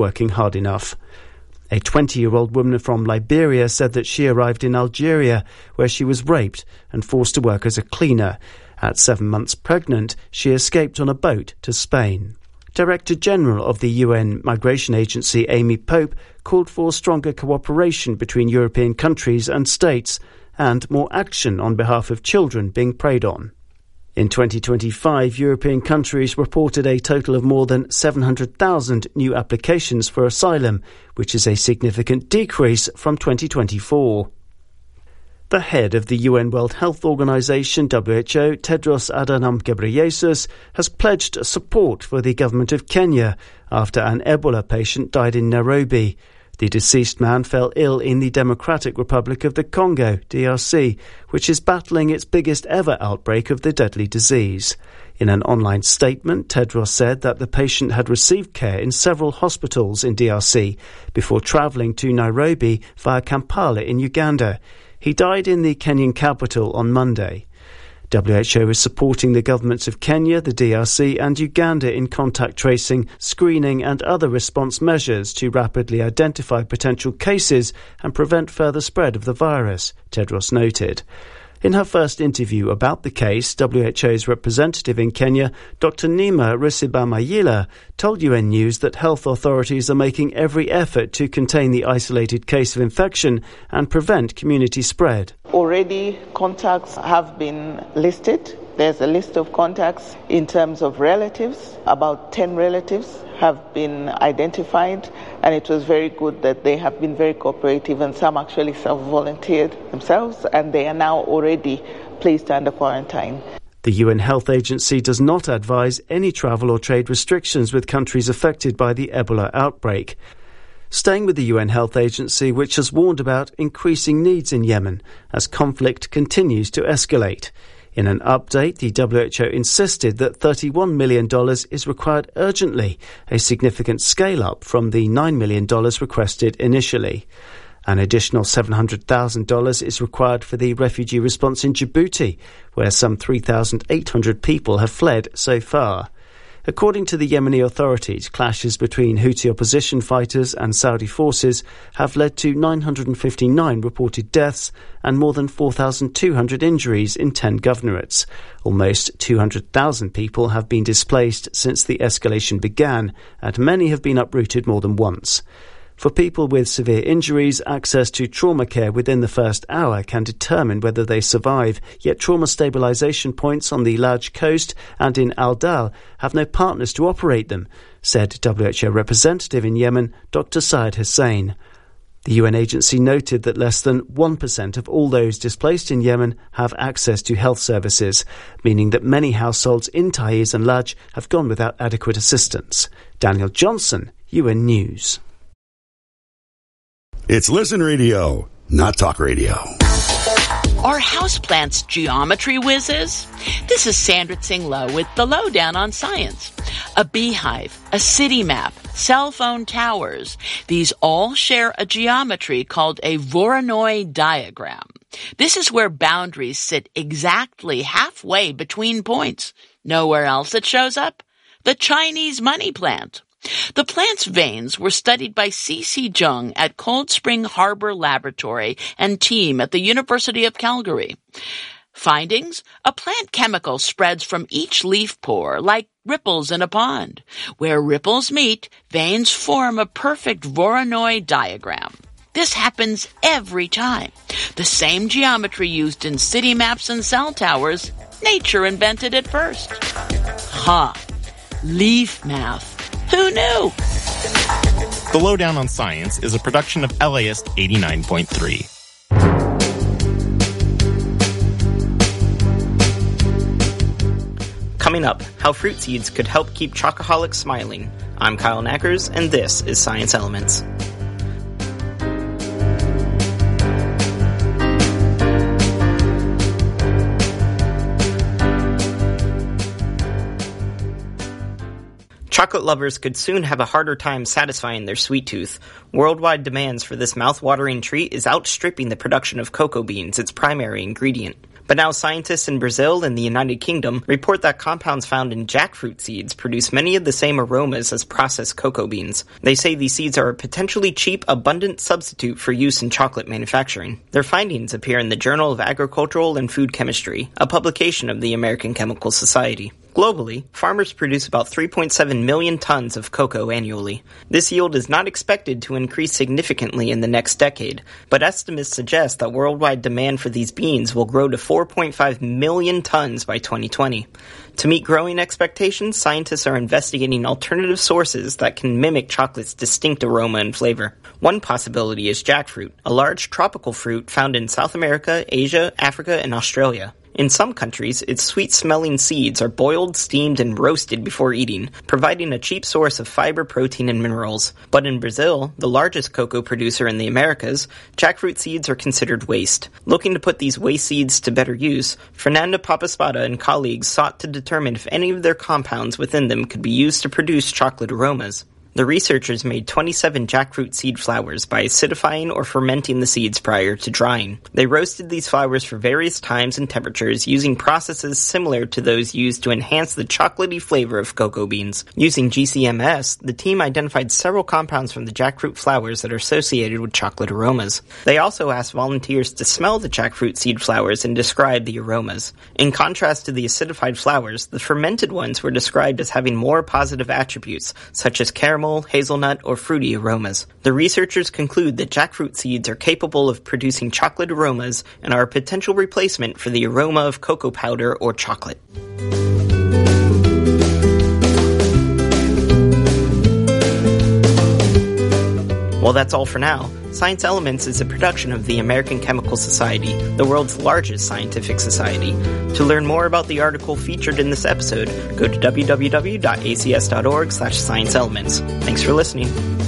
working hard enough. A 20-year-old woman from Liberia said that she arrived in Algeria, where she was raped and forced to work as a cleaner. At 7 months pregnant, she escaped on a boat to Spain. Director General of the UN Migration Agency, Amy Pope, called for stronger cooperation between European countries and states and more action on behalf of children being preyed on. In 2025, European countries reported a total of more than 700,000 new applications for asylum, which is a significant decrease from 2024. The head of the UN World Health Organization, WHO, Tedros Adhanom Ghebreyesus, has pledged support for the government of Kenya after an Ebola patient died in Nairobi. The deceased man fell ill in the Democratic Republic of the Congo, DRC, which is battling its biggest ever outbreak of the deadly disease. In an online statement, Tedros said that the patient had received care in several hospitals in DRC before travelling to Nairobi via Kampala in Uganda. He died in the Kenyan capital on Monday. WHO is supporting the governments of Kenya, the DRC and Uganda in contact tracing, screening and other response measures to rapidly identify potential cases and prevent further spread of the virus, Tedros noted. In her first interview about the case, WHO's representative in Kenya, Dr. Nima Risibamayila, told UN News that health authorities are making every effort to contain the isolated case of infection and prevent community spread. Already contacts have been listed. There's a list of contacts in terms of relatives. About 10 relatives have been identified, and it was very good that they have been very cooperative, and some actually self-volunteered themselves, and they are now already placed under quarantine. The UN Health Agency does not advise any travel or trade restrictions with countries affected by the Ebola outbreak. Staying with the UN Health Agency, which has warned about increasing needs in Yemen as conflict continues to escalate. In an update, the WHO insisted that $31 million is required urgently, a significant scale-up from the $9 million requested initially. An additional $700,000 is required for the refugee response in Djibouti, where some 3,800 people have fled so far. According to the Yemeni authorities, clashes between Houthi opposition fighters and Saudi forces have led to 959 reported deaths and more than 4,200 injuries in 10 governorates. Almost 200,000 people have been displaced since the escalation began, and many have been uprooted more than once. For people with severe injuries, access to trauma care within the first hour can determine whether they survive, yet trauma stabilisation points on the Laj coast and in Al-Dal have no partners to operate them, said WHO representative in Yemen, Dr. Syed Hussein. The UN agency noted that less than 1% of all those displaced in Yemen have access to health services, meaning that many households in Taiz and Laj have gone without adequate assistance. Daniel Johnson, UN News. It's Listen Radio, not talk radio. Are houseplants geometry whizzes? This is Sandra Tsing Loh with the Lowdown on Science. A beehive, a city map, cell phone towers. These all share a geometry called a Voronoi diagram. This is where boundaries sit exactly halfway between points. Nowhere else it shows up? The Chinese money plant. The plant's veins were studied by C.C. Jung at Cold Spring Harbor Laboratory and team at the University of Calgary. Findings? A plant chemical spreads from each leaf pore like ripples in a pond. Where ripples meet, veins form a perfect Voronoi diagram. This happens every time. The same geometry used in city maps and cell towers, nature invented it first. Leaf math. Who knew? The Lowdown on Science is a production of LAist 89.3. Coming up, how fruit seeds could help keep chocoholics smiling. I'm Kyle Knackers, and this is Science Elements. Chocolate lovers could soon have a harder time satisfying their sweet tooth. Worldwide demands for this mouth-watering treat is outstripping the production of cocoa beans, its primary ingredient. But now scientists in Brazil and the United Kingdom report that compounds found in jackfruit seeds produce many of the same aromas as processed cocoa beans. They say these seeds are a potentially cheap, abundant substitute for use in chocolate manufacturing. Their findings appear in the Journal of Agricultural and Food Chemistry, a publication of the American Chemical Society. Globally, farmers produce about 3.7 million tons of cocoa annually. This yield is not expected to increase significantly in the next decade, but estimates suggest that worldwide demand for these beans will grow to 4.5 million tons by 2020. To meet growing expectations, scientists are investigating alternative sources that can mimic chocolate's distinct aroma and flavor. One possibility is jackfruit, a large tropical fruit found in South America, Asia, Africa, and Australia. In some countries, its sweet-smelling seeds are boiled, steamed, and roasted before eating, providing a cheap source of fiber, protein, and minerals. But in Brazil, the largest cocoa producer in the Americas, jackfruit seeds are considered waste. Looking to put these waste seeds to better use, Fernanda Papaspada and colleagues sought to determine if any of their compounds within them could be used to produce chocolate aromas. The researchers made 27 jackfruit seed flowers by acidifying or fermenting the seeds prior to drying. They roasted these flowers for various times and temperatures using processes similar to those used to enhance the chocolatey flavor of cocoa beans. Using GCMS, the team identified several compounds from the jackfruit flowers that are associated with chocolate aromas. They also asked volunteers to smell the jackfruit seed flowers and describe the aromas. In contrast to the acidified flowers, the fermented ones were described as having more positive attributes, such as caramel, hazelnut, or fruity aromas. The researchers conclude that jackfruit seeds are capable of producing chocolate aromas and are a potential replacement for the aroma of cocoa powder or chocolate. Well, that's all for now. Science Elements is a production of the American Chemical Society, the world's largest scientific society. To learn more about the article featured in this episode, go to www.acs.org/scienceelements. Thanks for listening.